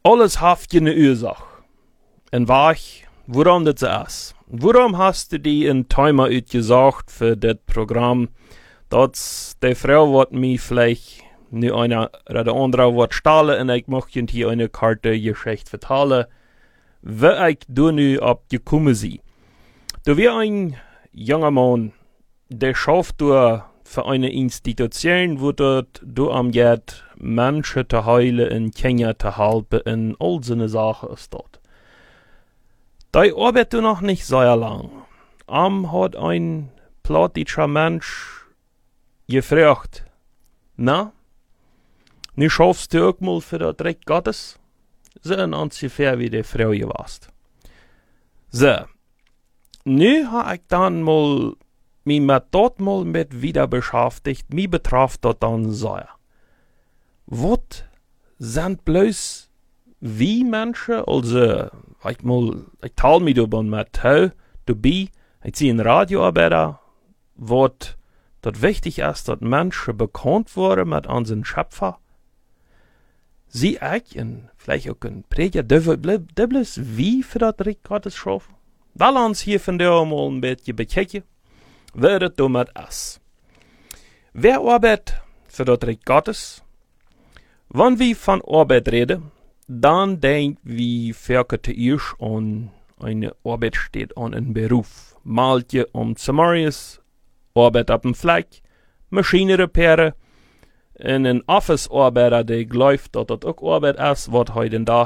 Alles haft je ne Ursache. En warum das so ist? Warum hast du die in Timer uitgesucht für das Programm? Dat die Frau wird mir vielleicht nu eine oder andere wird stahlen und ich möchte hier eine Karte Geschichte vertellen, wie ich da nu abgekommen sie. Da wir ein junger Mann, der schafft für eine Institution, wo dort du am Geld Menschen zu heilen in Kenia zu helfen in all seine Sachen ist dort. Da arbeitet du noch nicht sehr lang. Hat ein plattdeutscher Mensch gefragt, na, nu schaffst du auch mal für das Reich Gottes? So ein ungefähr wie die Frau warst. So, nu ha ich dann mal mich mit dort mal mit wieder beschäftigt, mich betraf dort dann sehr. Was sind bloß wie Menschen, also, ich tal mich da mit Tau, dabei, ich sehe ein Radioarbeiter, was dort wichtig ist, dass Menschen bekannt wurden mit unseren Schöpfer. Sie ich, und vielleicht auch ein Prediger, der bloß wie für das Reich Gottes schaffen. Da lassen uns hier von der mal ein bisschen bekicken, wer das damit ist. Wer arbeitet für das Reich Gottes? Wenn wir von Arbeit reden, dann denken wir zuerst an eine Arbeit steht an einen Beruf. Maltje Samarias, Arbeit auf dem Fleck, Maschine reparieren, in ein Office-Arbeiter, der glaubt, dass das auch Arbeit ist, was heute da